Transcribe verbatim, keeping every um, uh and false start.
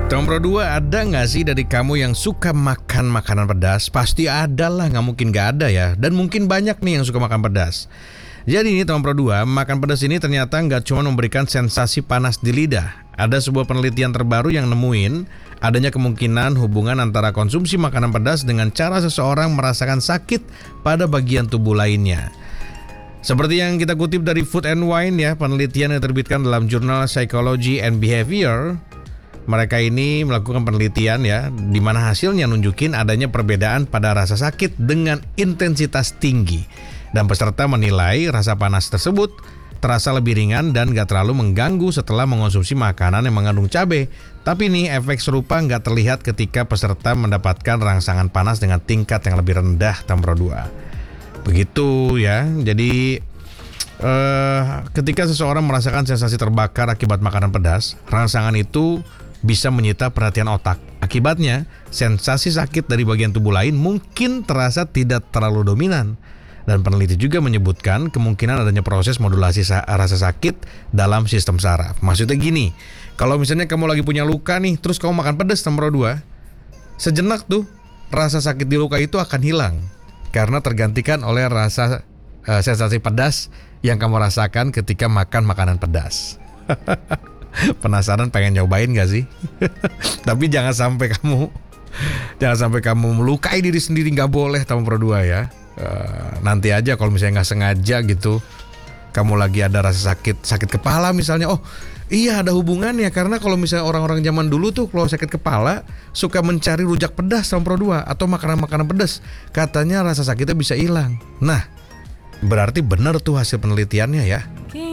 Nomor dua, ada nggak sih dari kamu yang suka makan makanan pedas? Pasti ada lah, nggak mungkin nggak ada ya. Dan mungkin banyak nih yang suka makan pedas. Jadi ini nomor dua, makan pedas ini ternyata nggak cuma memberikan sensasi panas di lidah. Ada sebuah penelitian terbaru yang nemuin adanya kemungkinan hubungan antara konsumsi makanan pedas dengan cara seseorang merasakan sakit pada bagian tubuh lainnya. Seperti yang kita kutip dari Food and Wine ya, penelitian yang diterbitkan dalam jurnal Psychology and Behavior. Mereka ini melakukan penelitian ya, di mana hasilnya nunjukin adanya perbedaan pada rasa sakit dengan intensitas tinggi. Dan peserta menilai rasa panas tersebut terasa lebih ringan dan gak terlalu mengganggu setelah mengonsumsi makanan yang mengandung cabai. Tapi nih efek serupa gak terlihat ketika peserta mendapatkan rangsangan panas dengan tingkat yang lebih rendah nomor dua. Begitu ya, jadi eh, ketika seseorang merasakan sensasi terbakar akibat makanan pedas, rangsangan itu bisa menyita perhatian otak. Akibatnya, sensasi sakit dari bagian tubuh lain mungkin terasa tidak terlalu dominan. Dan peneliti juga menyebutkan kemungkinan adanya proses modulasi sa- rasa sakit dalam sistem saraf. Maksudnya gini, kalau misalnya kamu lagi punya luka nih, terus kamu makan pedas nomor dua, sejenak tuh rasa sakit di luka itu akan hilang karena tergantikan oleh rasa uh, sensasi pedas yang kamu rasakan ketika makan makanan pedas. Penasaran pengen nyobain gak sih? Tapi jangan sampai kamu Jangan sampai kamu melukai diri sendiri, gak boleh nomor dua ya. uh, Nanti aja kalau misalnya gak sengaja gitu, kamu lagi ada rasa sakit Sakit kepala misalnya. Oh iya, ada hubungannya. Karena kalau misalnya orang-orang zaman dulu tuh kalau sakit kepala suka mencari rujak pedas nomor dua atau makanan-makanan pedas. Katanya rasa sakitnya bisa hilang. Nah, berarti benar tuh hasil penelitiannya ya.